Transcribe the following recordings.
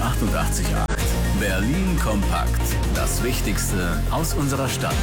88.8. Berlin kompakt. Das Wichtigste aus unserer Stadt.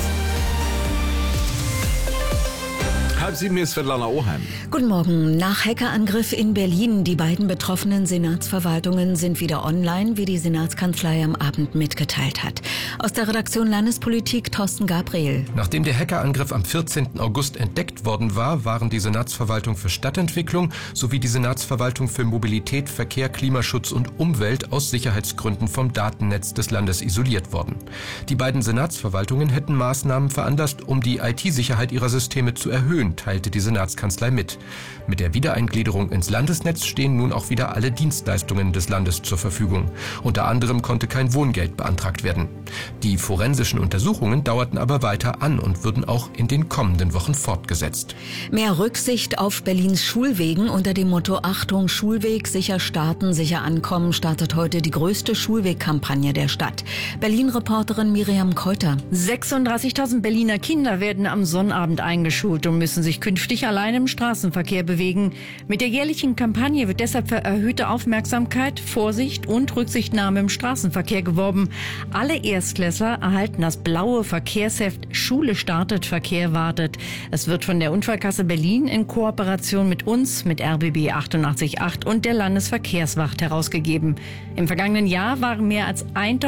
6:30, hier ist Svetlana Oheim. Guten Morgen. Nach Hackerangriff in Berlin. Die beiden betroffenen Senatsverwaltungen sind wieder online, wie die Senatskanzlei am Abend mitgeteilt hat. Aus der Redaktion Landespolitik Thorsten Gabriel. Nachdem der Hackerangriff am 14. August entdeckt worden war, waren die Senatsverwaltung für Stadtentwicklung sowie die Senatsverwaltung für Mobilität, Verkehr, Klimaschutz und Umwelt aus Sicherheitsgründen vom Datennetz des Landes isoliert worden. Die beiden Senatsverwaltungen hätten Maßnahmen veranlasst, um die IT-Sicherheit ihrer Systeme zu erhöhen, teilte die Senatskanzlei mit. Mit der Wiedereingliederung ins Landesnetz stehen nun auch wieder alle Dienstleistungen des Landes zur Verfügung. Unter anderem konnte kein Wohngeld beantragt werden. Die forensischen Untersuchungen dauerten aber weiter an und würden auch in den kommenden Wochen fortgesetzt. Mehr Rücksicht auf Berlins Schulwegen unter dem Motto Achtung Schulweg, sicher starten, sicher ankommen startet heute die größte Schulwegkampagne der Stadt. Berlin-Reporterin Miriam Keuter. 36.000 Berliner Kinder werden am Sonnabend eingeschult und müssen sich künftig allein im Straßenverkehr bewegen. Mit der jährlichen Kampagne wird deshalb für erhöhte Aufmerksamkeit, Vorsicht und Rücksichtnahme im Straßenverkehr geworben. Alle Erstklässler erhalten das blaue Verkehrsheft Schule startet, Verkehr wartet. Es wird von der Unfallkasse Berlin in Kooperation mit uns, mit RBB 88.8 und der Landesverkehrswacht herausgegeben. Im vergangenen Jahr waren mehr als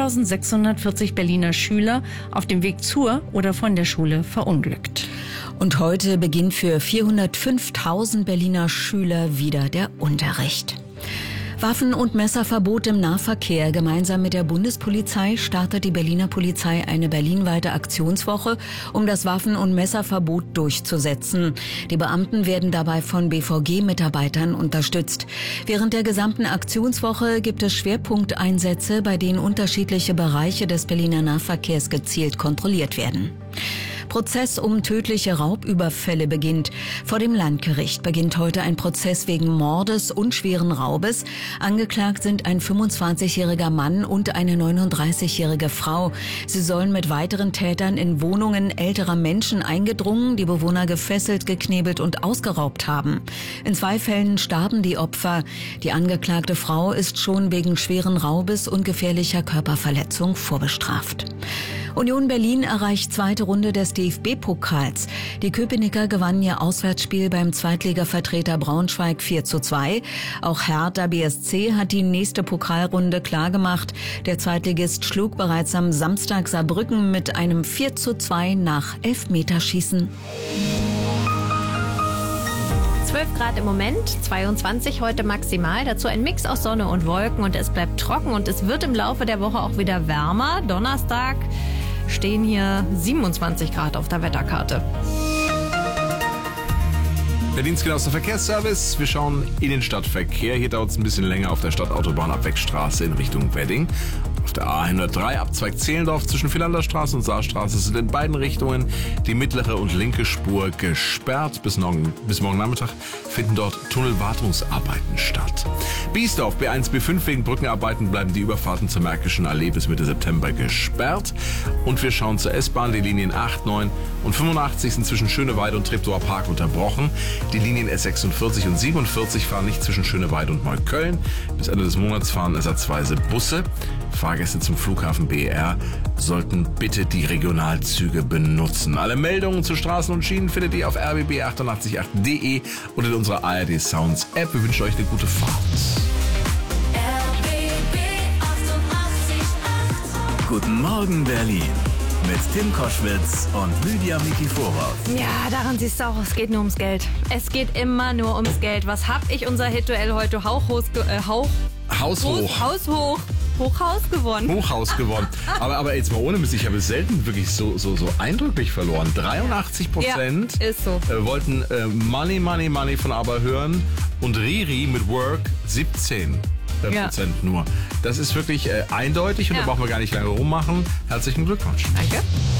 1.640 Berliner Schüler auf dem Weg zur oder von der Schule verunglückt. Und heute beginnt für 405.000 Berliner Schüler wieder der Unterricht. Waffen- und Messerverbot im Nahverkehr. Gemeinsam mit der Bundespolizei startet die Berliner Polizei eine berlinweite Aktionswoche, um das Waffen- und Messerverbot durchzusetzen. Die Beamten werden dabei von BVG-Mitarbeitern unterstützt. Während der gesamten Aktionswoche gibt es Schwerpunkteinsätze, bei denen unterschiedliche Bereiche des Berliner Nahverkehrs gezielt kontrolliert werden. Prozess um tödliche Raubüberfälle beginnt. Vor dem Landgericht beginnt heute ein Prozess wegen Mordes und schweren Raubes. Angeklagt sind ein 25-jähriger Mann und eine 39-jährige Frau. Sie sollen mit weiteren Tätern in Wohnungen älterer Menschen eingedrungen, die Bewohner gefesselt, geknebelt und ausgeraubt haben. In 2 Fällen starben die Opfer. Die angeklagte Frau ist schon wegen schweren Raubes und gefährlicher Körperverletzung vorbestraft. Union Berlin erreicht zweite Runde des DFB-Pokals. Die Köpenicker gewannen ihr Auswärtsspiel beim Zweitligavertreter Braunschweig 4:2. Auch Hertha BSC hat die nächste Pokalrunde klargemacht. Der Zweitligist schlug bereits am Samstag Saarbrücken mit einem 4:2 nach Elfmeterschießen. 12 Grad im Moment, 22 heute maximal. Dazu ein Mix aus Sonne und Wolken und es bleibt trocken und es wird im Laufe der Woche auch wieder wärmer. Donnerstag stehen hier 27 Grad auf der Wetterkarte. Berlins genauester Verkehrsservice. Wir schauen in den Stadtverkehr. Hier dauert es ein bisschen länger auf der Stadtautobahnabwegstraße in Richtung Wedding. Auf der A103 Abzweig Zehlendorf zwischen Philanderstraße und Saarstraße sind in beiden Richtungen die mittlere und linke Spur gesperrt. Bis morgen Nachmittag finden dort Tunnelwartungsarbeiten statt. Biesdorf B1, B5 wegen Brückenarbeiten bleiben die Überfahrten zur Märkischen Allee bis Mitte September gesperrt. Und wir schauen zur S-Bahn. Die Linien 8, 9 und 85 sind zwischen Schöneweide und Treptower Park unterbrochen. Die Linien S46 und 47 fahren nicht zwischen Schöneweide und Neukölln. Bis Ende des Monats fahren ersatzweise Busse. Fahrgäste zum Flughafen BER sollten bitte die Regionalzüge benutzen. Alle Meldungen zu Straßen und Schienen findet ihr auf rbb888.de und in unserer ARD Sounds App. Wir wünschen euch eine gute Fahrt. RBB 88.8. Guten Morgen Berlin. Mit Tim Koschwitz und Lydia Mikiforov. Ja, daran siehst du auch, es geht nur ums Geld. Es geht immer nur ums Geld. Was hab ich unser Hituell heute Hochhaus gewonnen. Hochhaus gewonnen. Aber jetzt mal ohne Mist, ich habe es selten wirklich so eindrücklich verloren. 83% Ja, ist so. Wollten Money, Money, Money von ABBA hören und Riri mit Work 17%. Nur. Das ist wirklich eindeutig und da brauchen wir gar nicht lange rummachen. Herzlichen Glückwunsch. Danke.